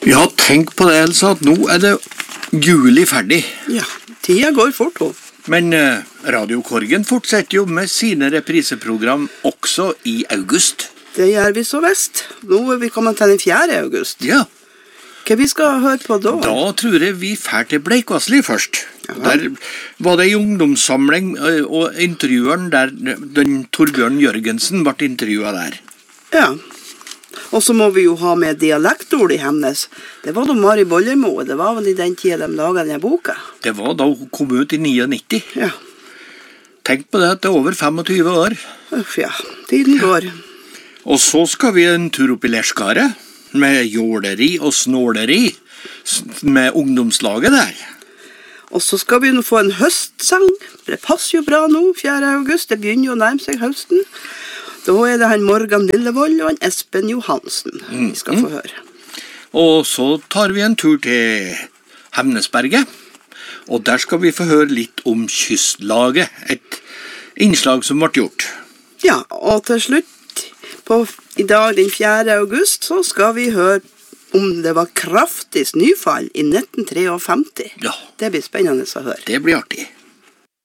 Ja, tenk på det, Elsa, at nå det juli ferdig. Ja, tida går fort også. Men Radio Korgen fortsetter jo med sine repriseprogram også i august. Det gjør vi så vest. Nå vi kommet til den 4. august. Ja. Hva vi skal høre på da? Da tror jeg vi fer til Bleikvassli først. Jaha. Der var det en ungdomssamling, og intervjueren der, den Torbjørn Jørgensen, ble intervjuet der. Ja. Og så må vi jo ha med dialektord i Hemnes. Det var da Mari Bollemo, det var vel i den tida de laget denne boka. Det var da hun kom ut i 99. Ja. Tenk på det at det over 25 år. Uff, ja. Tiden går. Og så skal vi en tur opp i Lerskaret, med jåleri og snåleri, med ungdomslaget der. Og så skal vi nå få en høstsang. Det passer jo bra nå, 4. august. Det begynner jo å nærme seg høsten. Da det han Morgan Lillevold og han Espen Johansen vi skal få høre. Og så tar vi en tur til Hemnesberget, og der skal vi få høre litt om Kystlaget, et innslag som ble gjort. Ja, og til slutt, i dag den 4. august, så skal vi høre om det var kraftig snøfall i 1953. Ja. Det blir spennende å høre. Det blir artig.